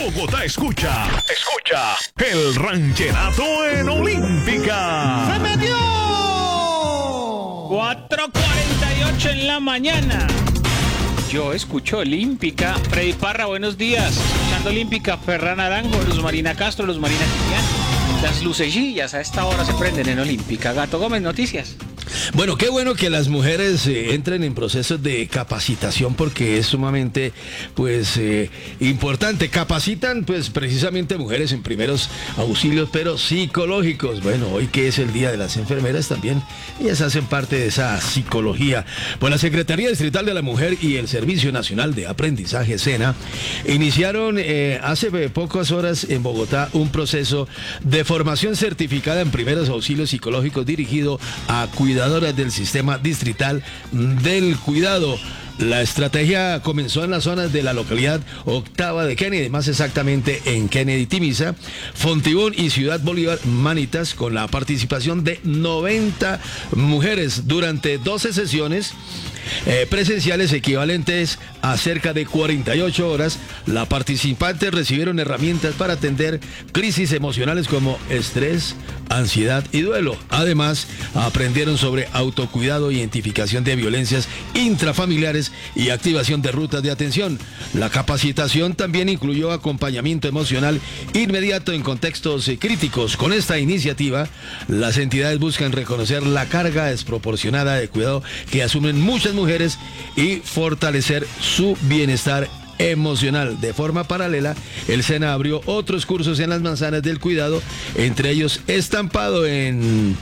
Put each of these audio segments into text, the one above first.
Bogotá escucha el ranchenato en Olímpica. ¡Se metió! 4:48 en la mañana. Yo escucho Olímpica. Freddy Parra, buenos días. Escuchando Olímpica, Ferran Arango, Luz Marina Castro, Luz Marina Quillán. Las lucecillas a esta hora se prenden en Olímpica. Gato Gómez, noticias. Bueno, qué bueno que las mujeres entren en procesos de capacitación porque es sumamente, importante. Capacitan, precisamente mujeres en primeros auxilios, pero psicológicos. Bueno, hoy que es el Día de las Enfermeras también, ellas hacen parte de esa psicología. Pues la Secretaría Distrital de la Mujer y el Servicio Nacional de Aprendizaje, SENA, iniciaron hace pocas horas en Bogotá un proceso de formación certificada en primeros auxilios psicológicos dirigido a cuidadoras del sistema distrital del cuidado. La estrategia comenzó en las zonas de la localidad octava de Kennedy, más exactamente en Kennedy, Timisa, Fontibón y Ciudad Bolívar, Manitas, con la participación de 90 mujeres durante 12 sesiones presenciales equivalentes a cerca de 48 horas. Las participantes recibieron herramientas para atender crisis emocionales como estrés, ansiedad y duelo. Además, aprendieron sobre autocuidado, identificación de violencias intrafamiliares y activación de rutas de atención. La capacitación también incluyó acompañamiento emocional inmediato en contextos críticos. Con esta iniciativa, las entidades buscan reconocer la carga desproporcionada de cuidado que asumen muchas mujeres y fortalecer su bienestar emocional. De forma paralela, el SENA abrió otros cursos en las manzanas del cuidado, entre ellos estampado en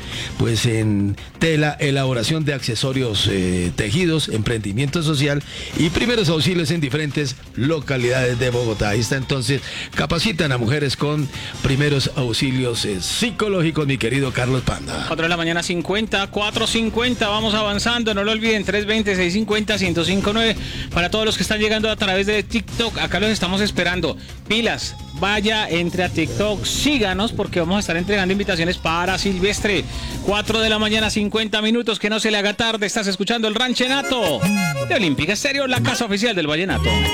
tela, elaboración de accesorios tejidos, emprendimiento social y primeros auxilios en diferentes localidades de Bogotá. Ahí está, entonces, capacitan a mujeres con primeros auxilios psicológicos, mi querido Carlos Panda. 4 de la mañana 50, 4:50, vamos avanzando, no lo olviden, 320-650-1059, para todos los que están llegando a través de TikTok, acá los estamos esperando. Pilas, vaya, entre a TikTok, síganos porque vamos a estar entregando invitaciones para Silvestre. 4 de la mañana 50 minutos, que no se le haga tarde. Estás escuchando el Ranchenato de Olímpica Estéreo, la casa oficial del vallenato.